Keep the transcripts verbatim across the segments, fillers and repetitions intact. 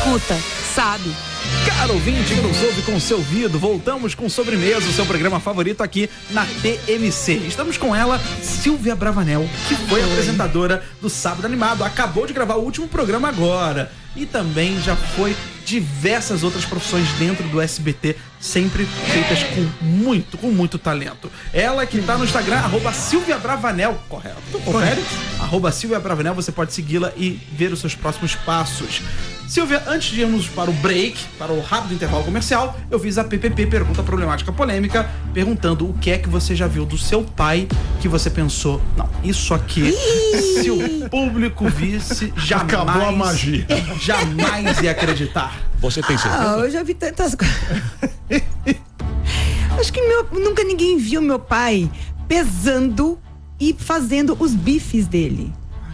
escuta, sabe. Caro ouvinte que nos ouve com o seu ouvido, voltamos com Sobremesa, o seu programa favorito aqui na T M C. Estamos com ela, Silvia Bravanel, que foi Oi. apresentadora do Sábado Animado. Acabou de gravar o último programa agora. E também já foi diversas outras profissões dentro do S B T, sempre feitas com muito, com muito talento. Ela que tá no Instagram, arroba Silvia Bravanel, correto? Confere? Arroba Silvia Bravanel, você pode segui-la e ver os seus próximos passos. Silvia, antes de irmos para o break, para o rápido intervalo comercial, eu fiz a P P P, Pergunta Problemática Polêmica, perguntando o que é que você já viu do seu pai que você pensou, não, isso aqui, se o público visse, jamais... Acabou a magia. Jamais ia acreditar. Você tem certeza? Ah, eu já vi tantas coisas. Acho que meu, nunca ninguém viu meu pai pesando e fazendo os bifes dele.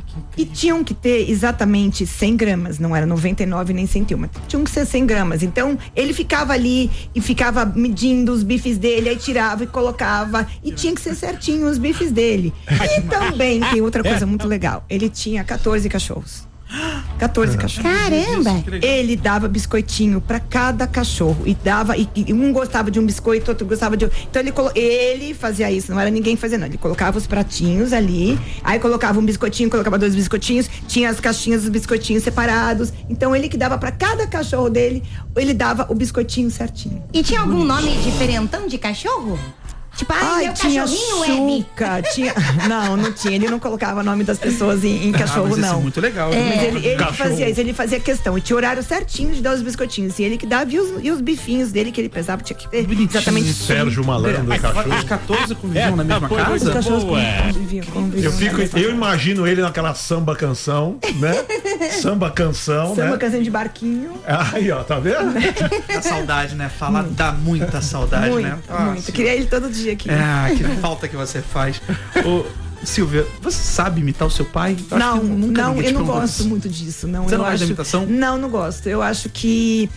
E tinham que ter exatamente cem gramas, não era noventa e nove nem cento e um, tinham que ser cem gramas. Então ele ficava ali e ficava medindo os bifes dele, aí tirava e colocava, e tinha que ser certinho os bifes dele. E também tem outra coisa muito legal, ele tinha quatorze cachorros. quatorze cachorros. Caramba! Ele dava biscoitinho pra cada cachorro e dava, e, e um gostava de um biscoito, outro gostava de outro. Então ele, colo... ele fazia isso, não era ninguém fazendo, não. Ele colocava os pratinhos ali, aí colocava um biscoitinho, colocava dois biscoitinhos, tinha as caixinhas dos biscoitinhos separados. Então ele que dava pra cada cachorro dele, ele dava o biscoitinho certinho. E tinha algum nome diferentão de cachorro? Tipo, ai, Ai, meu tinha cachorrinho Web. Chuca, tinha... Não, não tinha. Ele não colocava o nome das pessoas em, em cachorro, ah, mas não. Isso é muito legal. É, mas ele, ele Cachorro. fazia isso, ele fazia questão. E tinha horário certinho de dar os biscoitinhos. E ele que dava, e os, e os bifinhos dele que ele pesava, tinha que ter Bonitinho. exatamente. Sérgio Malandro, Os cachorro. quatorze conviviam na mesma foi casa? muito Os cachorros boa. conviviam, conviviam Eu, fico, na mesma eu casa. imagino ele naquela samba canção, né? Samba canção, Samba né? canção de barquinho. Aí, ó, tá vendo? A saudade, né? Falar dá muita saudade, Muito, né? muito. Silvia. Queria ele todo dia aqui. Ah, que falta que você faz. Ô, Silvia, você sabe imitar o seu pai? Eu acho Não, que nunca não, ninguém te eu não perguntou gosto isso. muito disso. Não, Você eu não gosta acho, da imitação? Não, não gosto. Eu acho que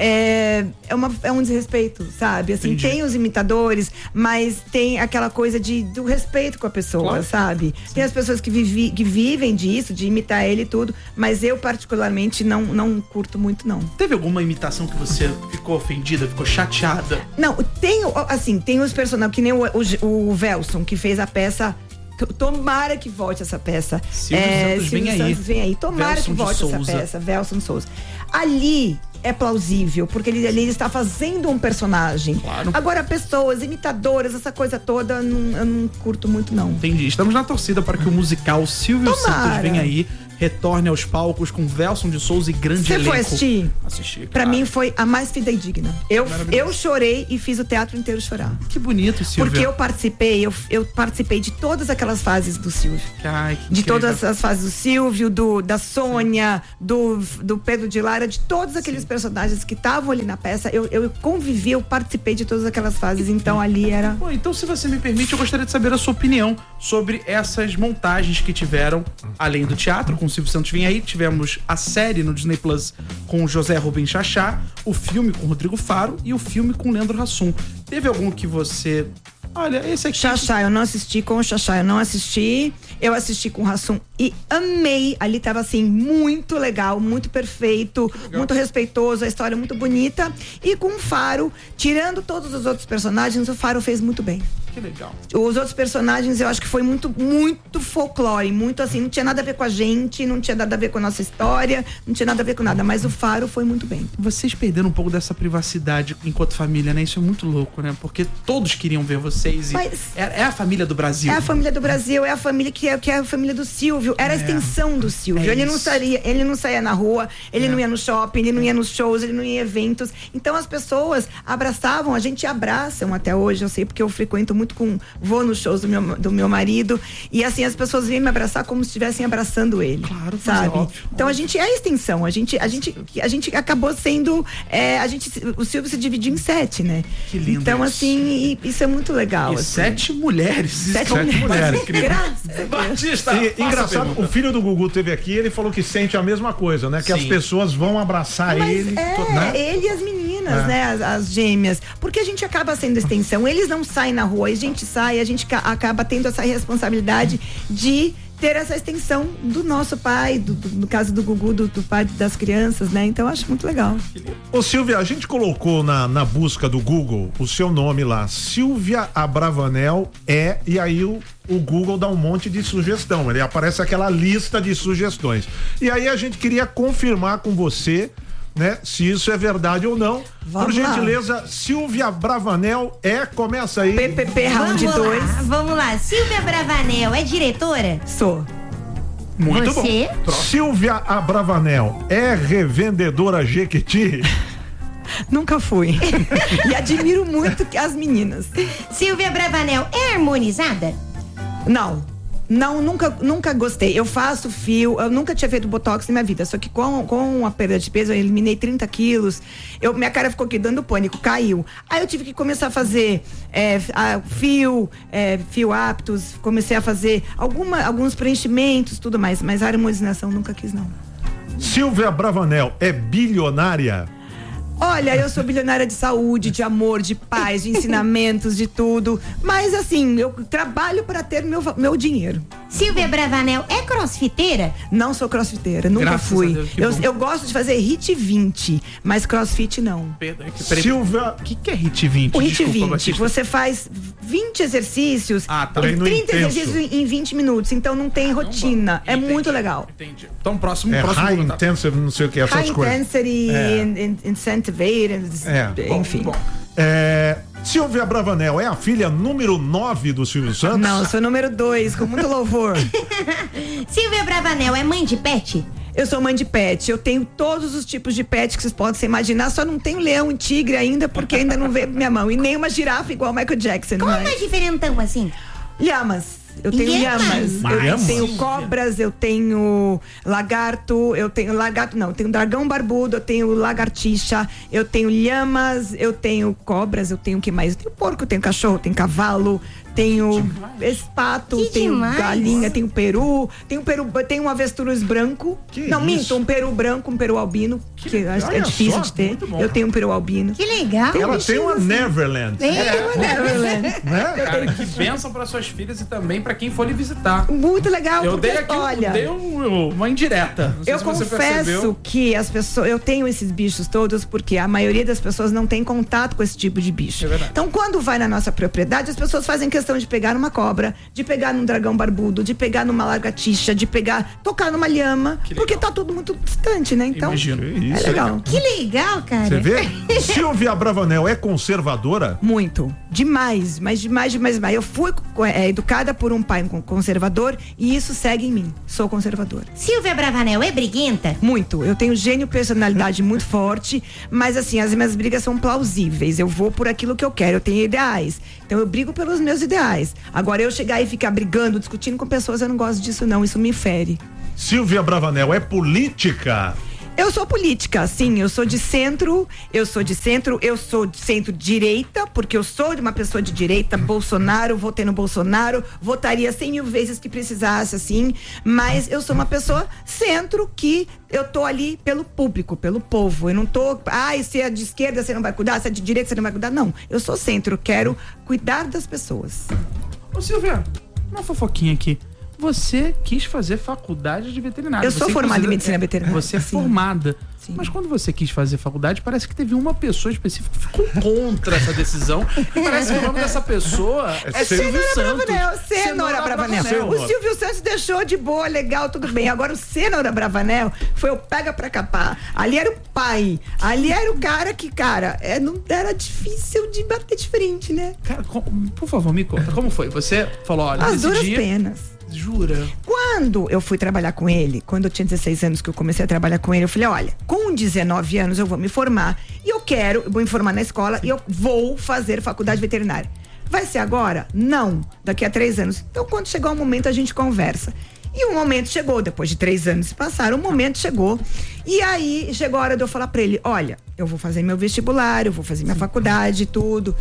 é, é, uma, é um desrespeito, sabe? Assim, Entendi. tem os imitadores, mas tem aquela coisa de, do respeito com a pessoa, Claro. sabe? Tem as pessoas que, vivi, que vivem disso, de imitar ele e tudo, mas eu particularmente não, não curto muito, não. Teve alguma imitação que você ficou ofendida, ficou chateada? Não, tem, o- assim, tem os personagens, que nem o, o, o Velson, que fez a peça. Tomara que volte essa peça. Silvio Santos vem aí. Santos vem aí. Tomara Velson que de volte essa Souza. peça. Velson de Souza. Ali é plausível, porque ele, ali ele está fazendo um personagem. Claro. Agora, pessoas, imitadoras, essa coisa toda, eu não, eu não curto muito, não. Entendi. Estamos na torcida para que o musical Silvio Tomara. Santos venha aí, retorne aos palcos com Velson de Souza e grande Você elenco. foi assistir? Assisti, Pra claro. mim foi a mais fidedigna. Eu, Maravilhoso. eu chorei e fiz o teatro inteiro chorar. Que bonito, Silvia. Porque eu participei, eu, eu participei de todas aquelas fases do Silvio. Ai, que De incrível. todas as fases do Silvio, do, da Sônia, do, do Pedro de Lara, de todos aqueles personagens que estavam ali na peça, eu, eu convivi, eu participei de todas aquelas fases, então ali era... Bom, então, se você me permite, eu gostaria de saber a sua opinião sobre essas montagens que tiveram, além do teatro, com o Silvio Santos Vem Aí, tivemos a série no Disney Plus com o José Rubens Chachá, o filme com o Rodrigo Faro e o filme com o Leandro Hassum. Teve algum que você... Olha, esse aqui... Chachá, eu não assisti com o Chachá, eu não assisti. Eu assisti com o Hassum e amei. Ali tava assim, muito legal, muito perfeito, muito respeitoso, a história muito bonita. E com o Faro, tirando todos os outros personagens, o Faro fez muito bem. Que legal. Os outros personagens eu acho que foi muito, muito folclore, muito assim, não tinha nada a ver com a gente, não tinha nada a ver com a nossa história, não tinha nada a ver com nada, mas o Faro foi muito bem. Vocês perderam um pouco dessa privacidade enquanto família, né? Isso é muito louco, né? Porque todos queriam ver vocês e Mas- é, é a família do Brasil. É a família do Brasil, é a família que é, que é a família do Silvio, era a extensão do Silvio. É ele não isso. saía, ele não saía na rua, ele É. não ia no shopping, ele não ia nos shows, ele não ia em eventos. Então as pessoas abraçavam, a gente abraçam até hoje, eu sei porque eu frequento muito com, vou nos shows do meu, do meu marido e assim as pessoas vêm me abraçar como se estivessem abraçando ele. Claro, mas sabe? é óbvio, então a óbvio. gente é a extensão, a gente, a gente, a gente acabou sendo, é, a gente, o Silvio se dividiu em sete, né? Que lindo Então isso. assim, e, isso é muito legal. E assim. sete mulheres. Sete Isso é mulheres. mulheres. Incrível. Graças a Deus. Batista, E, faça a engraçado, pergunta. o filho do Gugu teve aqui, ele falou que sente a mesma coisa, né? Que Sim. as pessoas vão abraçar Mas ele, é, né? ele e as meninas, É. né? As, as gêmeas. Porque a gente acaba sendo extensão. Eles não saem na rua, a gente sai, a gente ca- acaba tendo essa responsabilidade de ter essa extensão do nosso pai, do, do, no caso do Gugu, do, do pai das crianças, né? Então eu acho muito legal. Ô Silvia, a gente colocou na, na busca do Google o seu nome lá, Silvia Abravanel é, e aí o, o Google dá um monte de sugestão, ele aparece aquela lista de sugestões. E aí a gente queria confirmar com você, né, se isso é verdade ou não. Vamos Por lá. gentileza, Silvia Bravanel é, começa aí. P P P Round Vamos dois. lá, vamos lá. Silvia Bravanel é diretora? Sou. Muito Você? bom. Silvia Abravanel é revendedora Jequiti? Nunca fui. E admiro muito que as meninas. Silvia Bravanel é harmonizada? Não. Não, nunca, nunca gostei. Eu faço fio, eu nunca tinha feito botox na minha vida. Só que com, com a perda de peso, eu eliminei trinta quilos. Eu, minha cara ficou aqui dando pânico, caiu. Aí eu tive que começar a fazer é, a, fio, é, fio aptos, comecei a fazer alguma, alguns preenchimentos, tudo mais. Mas a harmonização nunca quis, não. Silvia Bravanel é bilionária? Olha, eu sou bilionária de saúde, de amor, de paz, de ensinamentos, de tudo. Mas assim, eu trabalho para ter meu, meu dinheiro. Silvia Bravanel é crossfiteira? Não sou crossfiteira, nunca Graças a fui. Deus, que eu, bom. eu gosto de fazer hit vinte, mas crossfit não. Pedro, aqui, peraí. Silvia. O que, que é Hit vinte? O hit Desculpa, vinte, Batista. você faz vinte exercícios, Ah, tá. Treino trinta intenso. exercícios em vinte minutos, então não tem rotina. É Entendi, muito legal. Entendi. Então, próximo, É próximo high contato. intensive, não sei o que, essas High coisas. intensity, É. in, in, incentivated, É, Bom, enfim. bom. É, Silvia Bravanel é a filha número nove do Silvio Santos? Não, eu sou número dois, com muito louvor. Silvia Bravanel é mãe de pet? Eu sou mãe de pet, eu tenho todos os tipos de pet que vocês podem se imaginar, só não tenho leão e tigre ainda, porque ainda não veio pra minha mão. E nem uma girafa igual o Michael Jackson. Como é mas... mais diferentão assim? Lhamas. Eu tenho Lhamas? lhamas. Eu Lhamas? tenho cobras, eu tenho lagarto, eu tenho lagarto, não, eu tenho dragão barbudo, eu tenho lagartixa, eu tenho lhamas, eu tenho cobras, eu tenho o que mais? Eu tenho porco, eu tenho cachorro, eu tenho cavalo, tenho espato, Que tenho demais. galinha, tenho peru, tenho peru, tenho um avestruz branco. Que não, isso? minto, um peru branco, um peru albino, que, eu acho que é olha difícil só, de ter. muito bom. Eu tenho um peru albino. Que legal. Ela tem uma assim. Neverland. É, Neverland. Né? Cara, que bênção para suas filhas e também para quem for lhe visitar. Muito legal, Eu porque, dei aqui um- olha... dei um- uma indireta. Não sei Eu se você confesso percebeu. que as pessoas, eu tenho esses bichos todos porque a maioria das pessoas não tem contato com esse tipo de bicho. É verdade. Então, quando vai na nossa propriedade, as pessoas fazem questão de pegar numa cobra, de pegar num dragão barbudo, de pegar numa lagartixa, de pegar, tocar numa lhama, Que porque legal. tá tudo muito distante, né? Então, Imagino. é legal. Que legal, cara. Você vê? Silvia Bravanel é conservadora? Muito. Demais, mas demais, demais, demais. Eu fui é, educada por um pai conservador e isso segue em mim. Sou conservadora. Silvia Bravanel é briguenta? Muito. Eu tenho gênio e personalidade muito forte, mas assim, as minhas brigas são plausíveis. Eu vou por aquilo que eu quero, eu tenho ideais. Então eu brigo pelos meus ideais. Agora eu chegar e ficar brigando, discutindo com pessoas, eu não gosto disso não, isso me fere. Silvia Bravanel é política? Eu sou política, sim, eu sou de centro, eu sou de centro, eu sou de centro-direita, porque eu sou de uma pessoa de direita, Bolsonaro, votei no Bolsonaro, votaria cem mil vezes que precisasse, assim, mas eu sou uma pessoa centro que eu tô ali pelo público, pelo povo, eu não tô, ai, se é de esquerda você não vai cuidar, se é de direita você não vai cuidar, não, eu sou centro, eu quero cuidar das pessoas. Ô, Silvia, uma fofoquinha aqui. Você quis fazer faculdade de veterinária. Eu sou Você, formada em inclusive, medicina é, veterinária. Você é Sim. formada. Sim. Mas quando você quis fazer faculdade, parece que teve uma pessoa específica que ficou contra essa decisão. E parece que o nome dessa pessoa é, Silvio Santos. Bravanel, Cenoura Bravanel. Bravanel. O Silvio Santos deixou de boa, legal, tudo bem. Agora o Cenoura Bravanel foi o pega pra capar. Ali era o pai. Ali era o cara que, cara, é, não era difícil de bater de frente, né? Cara, com- por favor, me conta. Como foi? Você falou, olha, As nesse duras dia... penas. Jura? Quando eu fui trabalhar com ele, quando eu tinha dezesseis anos que eu comecei a trabalhar com ele, eu falei, olha, com dezenove anos eu vou me formar e eu quero, eu vou me formar na escola e eu vou fazer faculdade veterinária. Vai ser agora? Não, daqui a três anos. Então quando chegar o momento a gente conversa. E o momento chegou, depois de três anos se passaram, o momento chegou. E aí chegou a hora de eu falar pra ele, olha, eu vou fazer meu vestibular, eu vou fazer minha faculdade e tudo.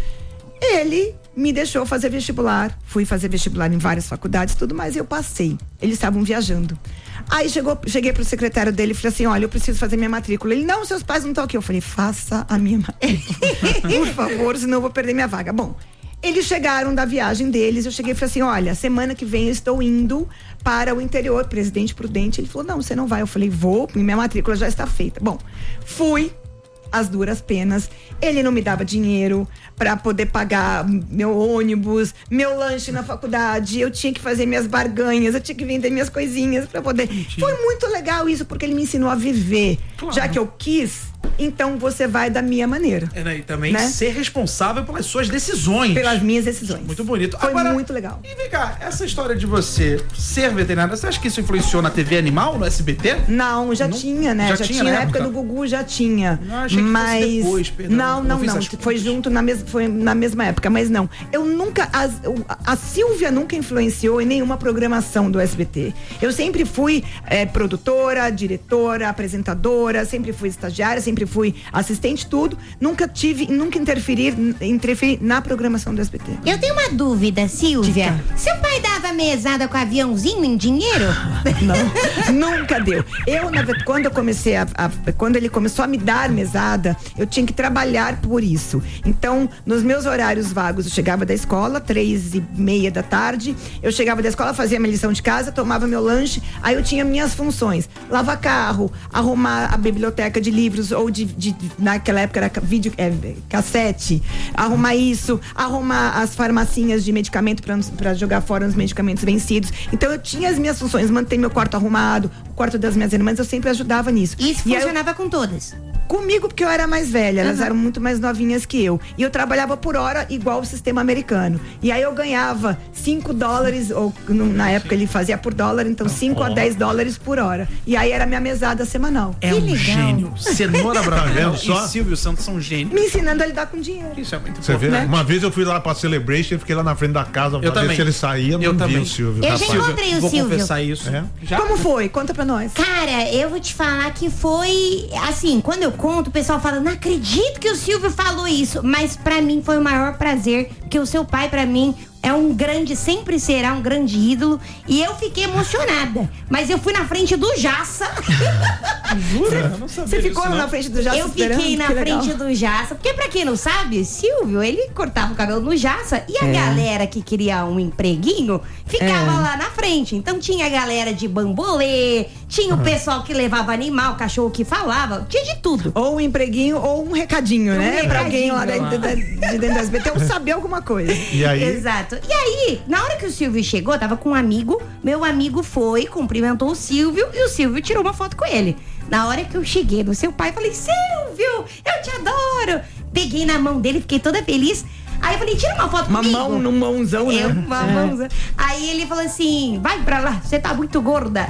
Ele me deixou fazer vestibular, fui fazer vestibular em várias faculdades, tudo mais, e eu passei. Eles estavam viajando. Aí chegou, cheguei pro secretário dele e falei assim, olha, eu preciso fazer minha matrícula. Ele, não, seus pais não estão aqui. Eu falei, faça a minha matrícula, por favor, senão eu vou perder minha vaga. Bom, Eles chegaram da viagem deles, eu cheguei e falei assim, olha, semana que vem eu estou indo para o interior, Presidente Prudente. Ele falou, não, você não vai. Eu falei, vou, minha matrícula já está feita. Bom, fui, às duras penas. Ele não me dava dinheiro para poder pagar meu ônibus, meu lanche na faculdade. Eu tinha que fazer minhas barganhas, eu tinha que vender minhas coisinhas para poder. Mentira. Foi muito legal isso, porque ele me ensinou a viver. Claro. Já que eu quis, então você vai da minha maneira. É, né? E também Né? ser responsável pelas suas decisões. Pelas minhas decisões. Muito bonito. Foi Agora, muito legal. E vem cá, essa história de você ser veterinária, você acha que isso influenciou na T V Animal, no S B T? Não, já Não- tinha, né? já Já, tinha tinha, na na época época? do Gugu já tinha. Não, achei que fosse mas depois, perdão. não, Não não, fiz não. as Foi contas. junto na mesma, foi na mesma época, mas não. Eu nunca, as- o- a Silvia nunca influenciou em nenhuma programação do S B T. Eu sempre fui eh, produtora, diretora, apresentadora, sempre fui estagiária, sempre fui assistente, tudo. Nunca tive, nunca interferir, interferir na programação do S B T. Eu tenho uma dúvida, Silvia. Seu pai dava mesada com aviãozinho em dinheiro? Não, nunca deu. Eu, na verdade, quando eu comecei a, a- quando ele começou a me dar mesada, eu tinha que trabalhar por isso. Então, nos meus horários vagos, eu chegava da escola, três e meia da tarde, eu chegava da escola, fazia minha lição de casa, tomava meu lanche, aí eu tinha minhas funções: lavar carro, arrumar a biblioteca de livros, ou de, de- naquela época era vídeo, é, cassete, arrumar isso, arrumar as farmacinhas de medicamento para jogar fora os medicamentos vencidos. Então eu tinha as minhas funções, manter meu quarto arrumado, o quarto das minhas irmãs, eu sempre ajudava nisso. Isso E aí eu- funcionava com todas. comigo, porque eu era mais velha, elas eram muito mais novinhas que eu. E eu trabalhava por hora igual o sistema americano. E aí eu ganhava cinco dólares, ou no- na época ele fazia por dólar, então cinco a dez dólares por hora. E aí era minha mesada semanal. É Que um legal. gênio. Cenoura Bravanel vendo só? e Silvio Santos são gênios. Me ensinando a lidar com dinheiro. Isso é muito Você bom. vê? né? Uma vez eu fui lá pra Celebration e fiquei lá na frente da casa pra Eu ver também. se ele saía, não Eu vi também. o Silvio. Eu já rapaz. encontrei o Vou Silvio. confessar isso. É? Já? Como foi? Conta pra nós. Cara, eu vou te falar que foi assim, quando eu conto, o pessoal fala, não acredito que o Silvio falou isso, mas pra mim foi o maior prazer, porque o seu pai pra mim é um grande, sempre será um grande ídolo, e eu fiquei emocionada, mas eu fui na frente do Jaça. Jura? Eu não sabia Você ficou disso, na não. frente do Jaça Eu fiquei esperando? na Que legal. frente do Jaça, porque pra quem não sabe, Silvio, ele cortava o cabelo no Jaça e a É. galera que queria um empreguinho ficava É. lá na frente. Então tinha a galera de bambolê, tinha o pessoal que levava animal, cachorro que falava, tinha de tudo. Ou um empreguinho ou um recadinho, Um né? Pra alguém lá recadinho. dentro da- de dentro da S B T ou saber alguma coisa. E aí? Exato. E aí, na hora que o Silvio chegou, tava com um amigo, meu amigo foi, cumprimentou o Silvio e o Silvio tirou uma foto com ele. Na hora que eu cheguei no seu pai, falei, Silvio, eu te adoro. Peguei na mão dele, fiquei toda feliz. Aí eu falei, tira uma foto Uma comigo. mão num mãozão, né? Eu, uma mãozão. Aí ele falou assim, vai pra lá, você tá muito gorda.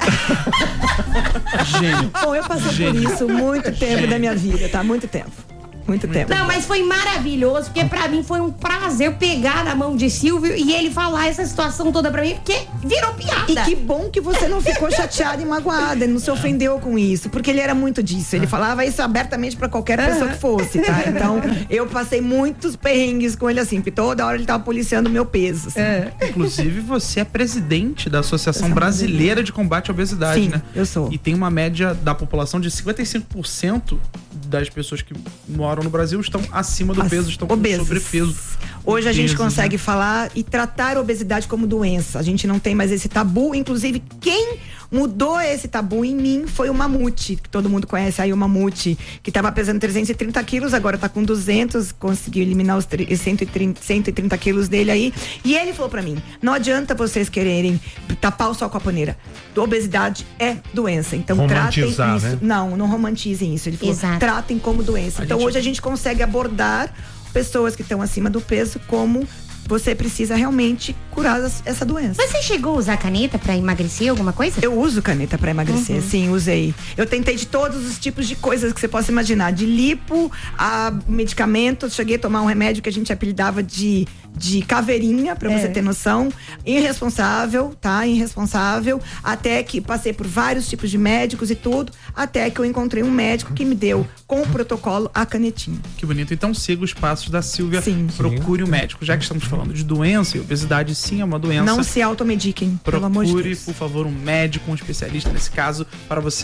Gênio. Bom, eu passei Gênio. por isso muito tempo da minha vida, tá? Muito tempo. Muito tempo. Não, mas foi maravilhoso, porque pra mim foi um prazer pegar na mão de Silvio e ele falar essa situação toda pra mim, porque virou piada. E que bom que você não ficou chateada e magoada, ele não se ofendeu com isso, porque ele era muito disso. Ele falava isso abertamente pra qualquer pessoa que fosse, tá? Então, eu passei muitos perrengues com ele assim, porque toda hora ele tava policiando o meu peso. assim. Inclusive, você é presidente da Associação Brasileira de Combate à Obesidade, Sim, né? eu sou. E tem uma média da população de cinquenta e cinco por cento das pessoas que moram no Brasil estão acima do As- peso, estão com obesos. sobrepeso. Hoje a gente Obesos, consegue né? falar e tratar a obesidade como doença. A gente não tem mais esse tabu. Inclusive, quem mudou esse tabu em mim foi o Mamute, que todo mundo conhece aí, o Mamute, que estava pesando trezentos e trinta quilos, agora tá com duzentos, conseguiu eliminar os tre- cento e trinta, cento e trinta quilos dele aí. E ele falou pra mim, não adianta vocês quererem tapar o sol com a paneira. Obesidade é doença. Então tratem Romantizar, isso. né? Não, não romantizem isso. Ele falou, Exato. tratem como doença. A Então gente- hoje a gente consegue abordar pessoas que estão acima do peso como você precisa realmente curar as- essa doença. Você chegou a usar caneta pra emagrecer alguma coisa? Eu uso caneta pra emagrecer, Uhum. sim, usei. Eu tentei de todos os tipos de coisas que você possa imaginar, de lipo a medicamentos. Cheguei a tomar um remédio que a gente apelidava de de caveirinha, pra você ter noção. Irresponsável, tá? Irresponsável. Até que passei por vários tipos de médicos e tudo, até que eu encontrei um médico que me deu, com o protocolo, a canetinha. Que bonito. Então siga os passos da Silvia. Sim. Procure o médico. Já que estamos falando de doença, e obesidade sim é uma doença. Não se automediquem, pelo amor de Procure, Deus. por favor, um médico, um especialista nesse caso, para você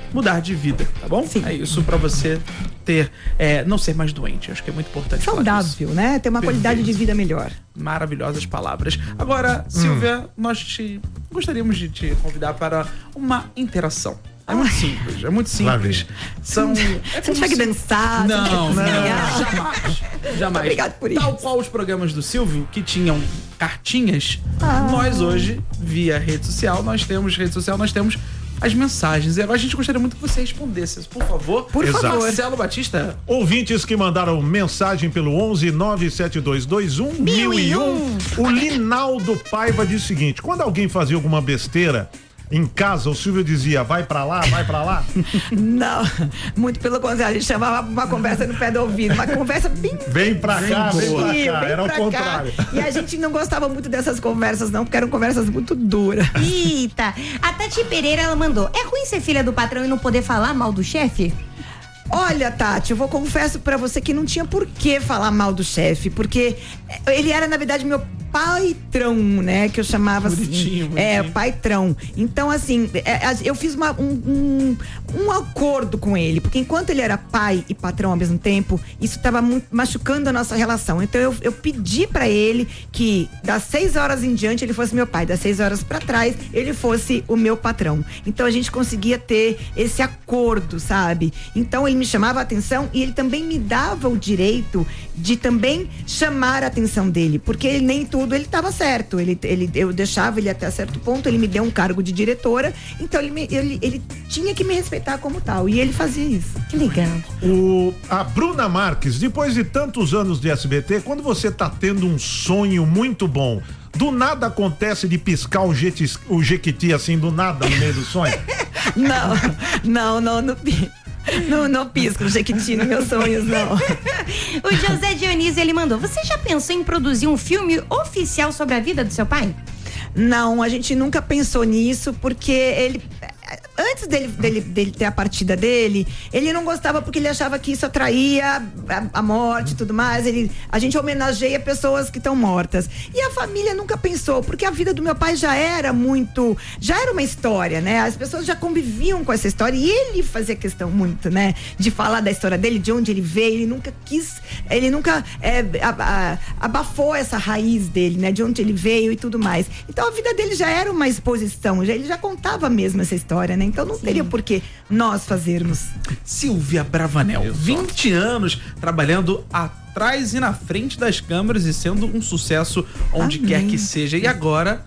mudar de vida, tá bom? Sim. É isso pra você ter, é, não ser mais doente. Acho que é muito importante falar disso. Saudável, né? Ter uma Perfeito. qualidade de vida melhor. Maravilhosas palavras. Agora, Silvia, nós te gostaríamos de te convidar para uma interação. É muito simples, é muito simples. São. É Você tiver que dançar, Não, você não, tiver que jamais. Jamais. Obrigado por Tal isso. qual os programas do Silvio, que tinham cartinhas, Ah. nós hoje, via rede social, nós temos rede social, nós temos as mensagens. E agora a gente gostaria muito que você respondesse, por favor. Por Exato. favor. Marcelo Batista. Ouvintes que mandaram mensagem pelo onze nove sete dois dois um mil e um. O Linaldo Paiva diz o seguinte: quando alguém fazia alguma besteira em casa, o Silvio dizia, vai pra lá, vai pra lá. Não, muito pelo contrário, ele chamava uma conversa no pé do ouvido, uma conversa bem. Vem pra cá, vem pra cá. Vem Era o pra cá. contrário. E a gente não gostava muito dessas conversas, não, porque eram conversas muito duras. Eita, a Tati Pereira, ela mandou, é ruim ser filha do patrão e não poder falar mal do chefe? Olha, Tati, eu vou confesso pra você que não tinha por que falar mal do chefe, porque ele era, na verdade, meu paitrão, né? Que eu chamava Bonitinho, assim. bonitinho. É, paitrão. Então, assim, é, eu fiz uma, um, um, um acordo com ele, porque enquanto ele era pai e patrão ao mesmo tempo, isso estava machucando a nossa relação. Então, eu, eu pedi pra ele que das seis horas em diante ele fosse meu pai, das seis horas pra trás ele fosse o meu patrão. Então, a gente conseguia ter esse acordo, sabe? Então, ele me chamava a atenção e ele também me dava o direito de também chamar a atenção dele, porque ele nem tudo ele estava certo. Ele, ele, eu deixava ele até certo ponto, ele me deu um cargo de diretora, então ele, me, ele, ele tinha que me respeitar como tal, e ele fazia isso. Que legal. O, a Bruna Marques, depois de tantos anos de S B T, quando você tá tendo um sonho muito bom, do nada acontece de piscar o, jetis, o jequiti assim, do nada no meio do sonho? Não, não, não, não, não, não pisco o jequiti nos meus sonhos, não. O José Dionísio, ele mandou, você já pensou em produzir um filme oficial sobre a vida do seu pai? Não, a gente nunca pensou nisso, porque ele... Antes dele, dele, dele ter a partida dele, ele não gostava porque ele achava que isso atraía a, a morte e tudo mais. Ele, a gente homenageia pessoas que estão mortas. E a família nunca pensou, porque a vida do meu pai já era muito... Já era uma história, né? As pessoas já conviviam com essa história e ele fazia questão muito, né? De falar da história dele, de onde ele veio. Ele nunca quis... Ele nunca é, a, a, abafou essa raiz dele, né? De onde ele veio e tudo mais. Então a vida dele já era uma exposição. Já, ele já contava mesmo essa história, né? Então não Sim. teria por que nós fazermos. Silvia Bravanel, vinte anos trabalhando atrás e na frente das câmeras e sendo um sucesso onde Amém. quer que seja. E agora,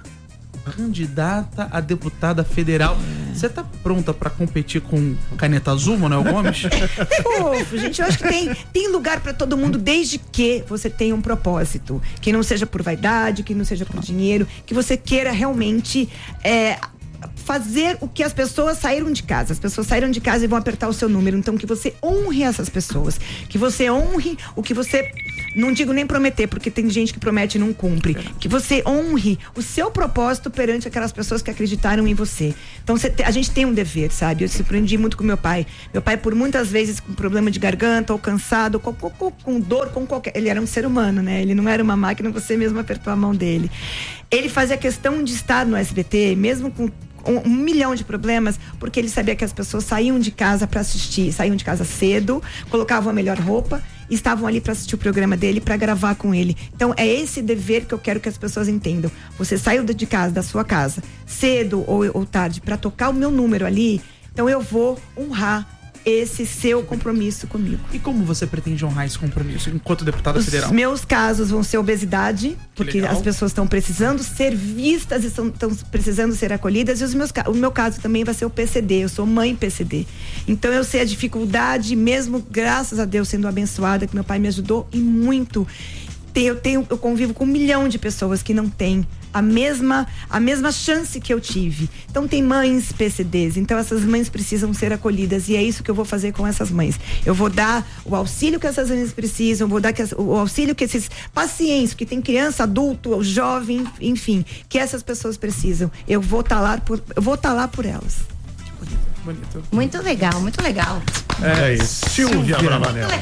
candidata a deputada federal. Você tá pronta pra competir com Caneta Azul, Manuel Gomes? Fofo, gente, eu acho que tem, tem lugar pra todo mundo, desde que você tenha um propósito. Que não seja por vaidade, que não seja por dinheiro, que você queira realmente... É, fazer o que as pessoas saíram de casa. As pessoas saíram de casa e vão apertar o seu número. Então, que você honre essas pessoas. Que você honre o que você... Não digo nem prometer, porque tem gente que promete e não cumpre. Que você honre o seu propósito perante aquelas pessoas que acreditaram em você. Então, você te, a gente tem um dever, sabe? Eu surpreendi muito com meu pai. Meu pai, por muitas vezes, com problema de garganta, ou cansado, com, com, com dor, com qualquer... Ele era um ser humano, né? Ele não era uma máquina, você mesmo apertou a mão dele. Ele fazia questão de estar no S B T, mesmo com Um, um milhão de problemas, porque ele sabia que as pessoas saíam de casa para assistir, saíam de casa cedo, colocavam a melhor roupa e estavam ali para assistir o programa dele, para gravar com ele. Então é esse dever que eu quero que as pessoas entendam. Você saiu de casa, da sua casa, cedo ou, ou tarde, para tocar o meu número ali, então eu vou honrar esse seu compromisso comigo. E como você pretende honrar esse compromisso enquanto deputada Os federal? Meus casos vão ser obesidade, porque legal. as pessoas estão precisando ser vistas e estão precisando ser acolhidas, e os meus, o meu caso também vai ser o P C D. Eu sou mãe P C D. Então eu sei a dificuldade, mesmo graças a Deus sendo abençoada, que meu pai me ajudou e muito. Eu, tenho, eu convivo com um milhão de pessoas que não têm a mesma, a mesma chance que eu tive. Então tem mães P C Ds, então essas mães precisam ser acolhidas, e é isso que eu vou fazer com essas mães. Eu vou dar o auxílio que essas mães precisam, vou dar que, o auxílio que esses pacientes, que tem criança, adulto, jovem, enfim, que essas pessoas precisam. Eu vou estar lá por, eu vou estar lá por elas. Bonito. Muito legal, muito legal. É isso. Silvia Bravanel. Eu tenho uma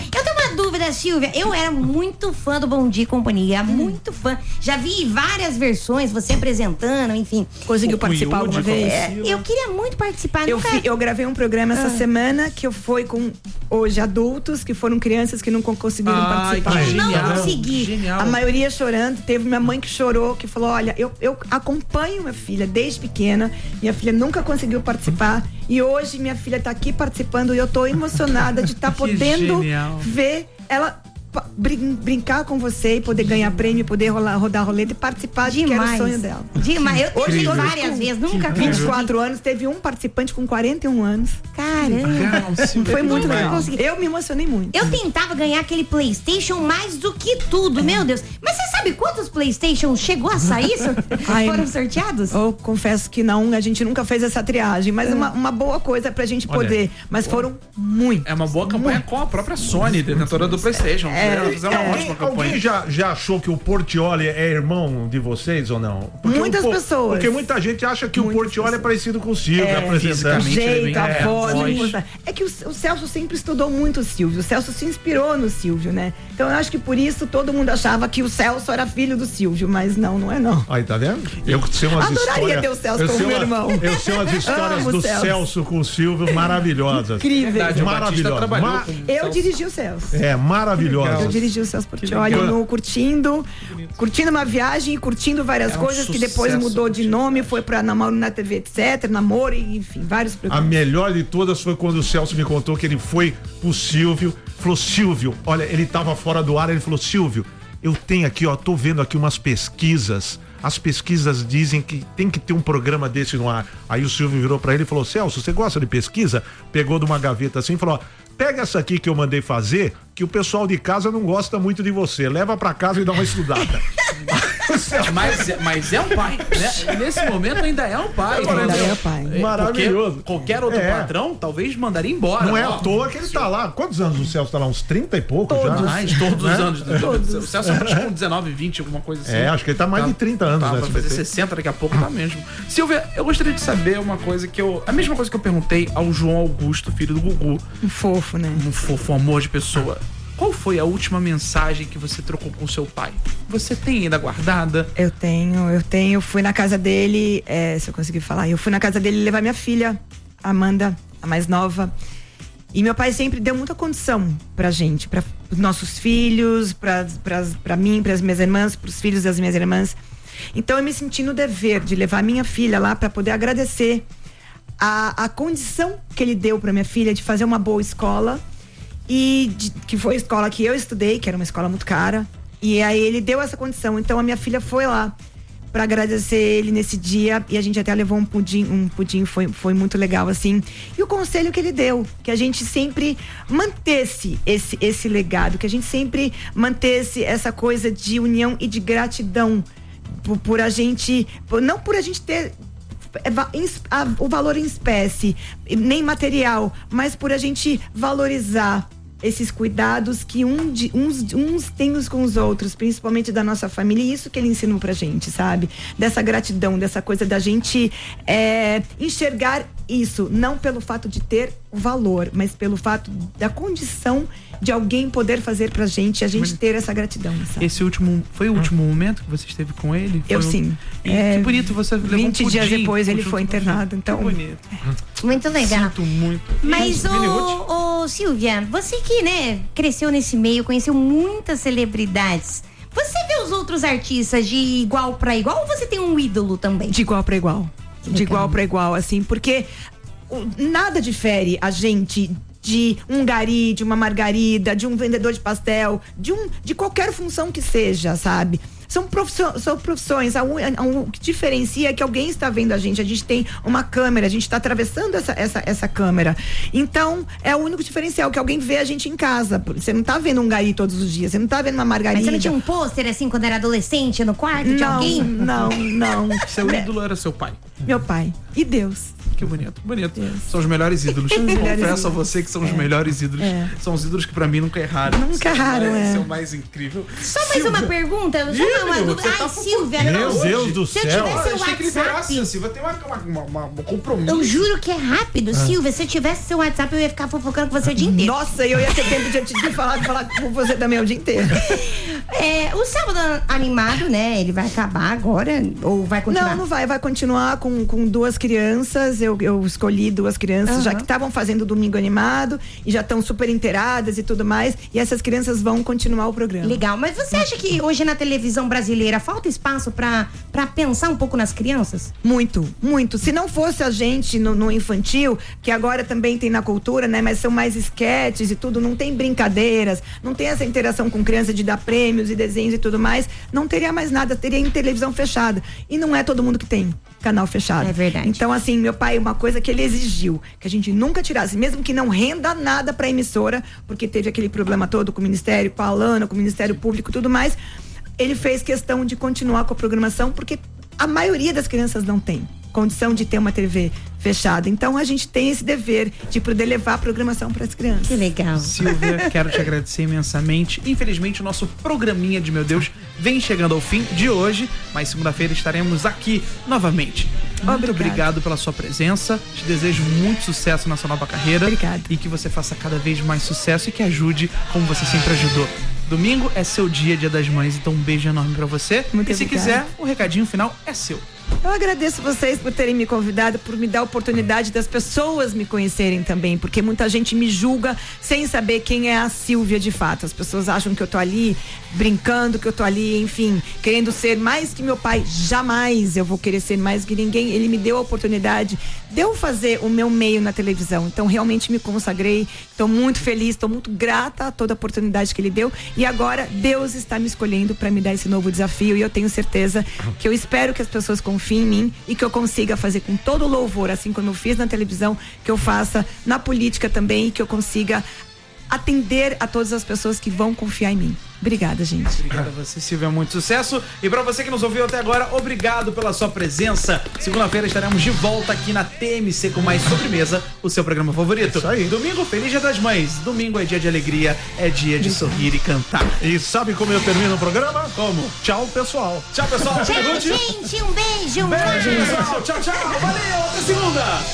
uma dúvida, Silvia. Eu era muito fã do Bom Dia e Companhia, muito fã. Já vi várias versões, você apresentando, enfim. Conseguiu participar Yudi, alguma vez? É, eu queria muito participar. Eu, nunca... fi- eu gravei um programa essa Ah. semana que eu fui com hoje adultos que foram crianças que não con- conseguiram Ai, participar. que Eu não genial. consegui. Genial. A maioria chorando. Teve minha mãe que chorou, que falou: olha, eu, eu acompanho minha filha desde pequena. Minha filha nunca conseguiu participar. E hoje minha filha tá aqui participando e eu tô emocionada de estar Que podendo genial. ver ela pa- brin- brincar com você e poder ganhar prêmio, poder rolar, rodar roleta e participar de que era o Demais. sonho dela. Demais. Eu tentei Incrível. várias vezes, nunca vinte e consegui. quatro anos, teve um participante com quarenta e um anos. Caramba. Legal, Silvia, Foi que muito demais. legal. consegui. Eu me emocionei muito. Eu tentava ganhar aquele PlayStation mais do que tudo, meu Deus. Mas você sabe quantos PlayStation chegou a sair? Sor- Ai, Foram sorteados? Eu confesso que não, a gente nunca fez essa triagem, mas uma, uma boa coisa pra gente Olha, poder. Mas foram muitos. É uma boa campanha com a própria Sony, detentora do PlayStation. Ela fez uma ótima Alguém, campanha. alguém já, já achou que o Portiolli é irmão de vocês ou não? Muitas o, pessoas. Porque muita gente acha que Muitas o Portiolli é parecido com o Silvio, É, apresentando. O fisicamente. ele jeito, a vem- é, voz. voz. a coisa. É que o, o Celso sempre estudou muito o Silvio. O Celso se inspirou no Silvio, né? Então eu acho que por isso todo mundo achava que o Celso era filho do Silvio, mas não, não é não. Aí, tá vendo? Eu sei umas Adoraria histórias. ter o Celso eu como sei meu uma- irmão. Eu sei umas histórias Amo do o Celso. Celso. com o Silvio maravilhosas. Incrível. Verdade, o Batista Maravilhoso. trabalhou Ma- com Eu Celso. dirigi o Celso. É, Eu maravilhosa. dirigi o Celso Portiolli legal. no Curtindo, curtindo uma viagem e curtindo várias É um coisas que depois sucesso, mudou de nome, foi pra Namoro na T V, etcétera, Namoro, e, enfim, vários A programas. melhor de todas foi quando o Celso me contou que ele foi pro Silvio, falou: Silvio, olha, ele tava fora do ar, ele falou: Silvio, eu tenho aqui, ó, tô vendo aqui umas pesquisas. As pesquisas dizem que tem que ter um programa desse no ar. Aí o Silvio virou pra ele e falou: Celso, você gosta de pesquisa? Pegou de uma gaveta assim e falou: ó, pega essa aqui que eu mandei fazer, que o pessoal de casa não gosta muito de você. Leva pra casa e dá uma estudada. Mas, é- mas é um pai, né? Nesse momento ainda é um pai. Ainda entendeu? é pai. É, Maravilhoso. porque Qualquer outro É. patrão talvez mandaria embora. Não é Ó, à toa que ele tá lá. Quantos anos o Celso tá lá? Uns trinta e pouco já? Mais, todos Né? os anos. O Celso acho que com dezenove, vinte, alguma coisa assim. É, acho que ele tá mais de trinta anos Tá, no vai S B T. fazer sessenta daqui a pouco, tá mesmo. Silvia, eu gostaria de saber uma coisa que eu... A mesma coisa que eu perguntei ao João Augusto, filho do Gugu. Um fofo, né? Um fofo, um amor de pessoa. Qual foi a última mensagem que você trocou com seu pai? Você tem ainda guardada? Eu tenho, eu tenho. Eu fui na casa dele, é, se eu conseguir falar, eu fui na casa dele levar minha filha, Amanda, a mais nova. E meu pai sempre deu muita condição pra gente, para os nossos filhos, pra, pra, pra mim, pras minhas irmãs, pros filhos das minhas irmãs. Então eu me senti no dever de levar minha filha lá pra poder agradecer a, a condição que ele deu pra minha filha de fazer uma boa escola. E de- que foi a escola que eu estudei, que era uma escola muito cara. E aí ele deu essa condição. Então a minha filha foi lá pra agradecer ele nesse dia. E a gente até levou um pudim, um pudim, foi, foi muito legal, assim. E o conselho que ele deu, que a gente sempre mantesse esse, esse legado, que a gente sempre mantesse essa coisa de união e de gratidão por, por a gente, por- não por a gente ter é, va- em- a- o valor em espécie, nem material, mas por a gente valorizar esses cuidados que um de, uns, uns têm uns com os outros, principalmente da nossa família, e isso que ele ensinou pra gente, sabe? Dessa gratidão, dessa coisa da gente é, enxergar isso, não pelo fato de ter o valor, mas pelo fato da condição de alguém poder fazer pra gente, a gente ter essa gratidão, sabe? Esse último... Foi o último momento que você esteve com ele? Foi Eu um- sim. E É, que bonito, você levou um vinte dias pudim depois ele junto foi com você. internado, então- Que bonito. Muito legal. Sinto muito. Mas, E, Vini Ruth? ô, ô, Silvia, você que, né, cresceu nesse meio, conheceu muitas celebridades. Você vê os outros artistas de igual pra igual ou você tem um ídolo também? De igual para igual. De legal. igual para igual, assim, porque o- nada difere a gente de um gari, de uma margarida, de um vendedor de pastel, de um de qualquer função que seja, sabe? São, profissio- são profissões. A un- a un- o que diferencia é que alguém está vendo a gente. A gente tem uma câmera, a gente está atravessando essa, essa, essa câmera. Então, é o único diferencial, que alguém vê a gente em casa. Você não tá vendo um gari todos os dias, você não tá vendo uma margarida. Mas você não tinha um pôster assim quando era adolescente no quarto de não, alguém? não, não. Seu ídolo era seu pai. Meu pai. E Deus. Que bonito, bonito. Deus. São os melhores ídolos. melhores Confesso a ídolos. você que são os É. melhores ídolos. É. São os ídolos que pra mim nunca erraram. Nunca erraram, Esse é. é o mais incrível. Só mais uma pergunta, só Ih, uma meu, dúvida. você Ai, tá Silvia, Meu não. Deus do Se eu céu. tivesse Olha, seu achei que ele WhatsApp- liberasse, Silvia. Tem uma, uma, uma, uma- um compromisso. Eu juro que é rápido, Silvia. Se eu tivesse seu WhatsApp, eu ia ficar fofocando com você o dia inteiro. Nossa, eu ia ter tempo de, de falar, de falar com você também o dia inteiro. É, o sábado animado, né? Ele vai acabar agora ou vai continuar? Não, não vai. Vai continuar com, com duas crianças. Eu, eu escolhi duas crianças Aham. já que estavam fazendo o Domingo Animado e já estão super inteiradas e tudo mais. E essas crianças vão continuar o programa. Legal, mas você acha que hoje na televisão brasileira falta espaço pra, pra pensar um pouco nas crianças? Muito, muito. Se não fosse a gente no, no infantil, que agora também tem na cultura, né? Mas são mais esquetes e tudo, não tem brincadeiras, não tem essa interação com criança de dar prêmios e desenhos e tudo mais, não teria mais nada, teria em televisão fechada. E não é todo mundo que tem canal fechado. É verdade. Então, assim, meu pai, uma coisa que ele exigiu, que a gente nunca tirasse, mesmo que não renda nada pra emissora, porque teve aquele problema todo com o Ministério, com a Alana, com o Ministério Público e tudo mais, ele fez questão de continuar com a programação, porque a maioria das crianças não tem condição de ter uma T V fechada. Então a gente tem esse dever de poder levar a programação para as crianças. Que legal. Silvia, quero te agradecer imensamente. Infelizmente, o nosso programinha de Meu Deus vem chegando ao fim de hoje, mas segunda-feira estaremos aqui novamente. Muito Obrigada. obrigado pela sua presença. Te desejo muito sucesso na sua nova carreira. Obrigada. E que você faça cada vez mais sucesso e que ajude como você sempre ajudou. Domingo é seu dia, Dia das Mães, então um beijo enorme pra você. Muito e se obrigada. quiser, o recadinho final é seu. Eu agradeço vocês por terem me convidado, por me dar a oportunidade das pessoas me conhecerem também, porque muita gente me julga sem saber quem é a Silvia de fato. As pessoas acham que eu tô ali brincando, que eu tô ali, enfim, querendo ser mais que meu pai. Jamais eu vou querer ser mais que ninguém. Ele me deu a oportunidade de eu fazer o meu meio na televisão. Então realmente me consagrei, estou muito feliz, estou muito grata a toda a oportunidade que ele deu. E agora Deus está me escolhendo para me dar esse novo desafio e eu tenho certeza que eu espero que as pessoas confiem em mim e que eu consiga fazer com todo o louvor, assim como eu fiz na televisão, que eu faça na política também e que eu consiga atender a todas as pessoas que vão confiar em mim. Obrigada, gente. Obrigado a você, Silvia, muito sucesso. E pra você que nos ouviu até agora, obrigado pela sua presença. Segunda-feira estaremos de volta aqui na T M C com mais Sobremesa, o seu programa favorito. Isso aí. Domingo, feliz Dia das Mães. Domingo é dia de alegria, é dia de sorrir e cantar. E sabe como eu termino o programa? Como? Tchau, pessoal. Tchau, pessoal. Tchau, Ruth. gente. Um beijo. Beijo, pessoal. Tchau, tchau. Valeu. Até segunda.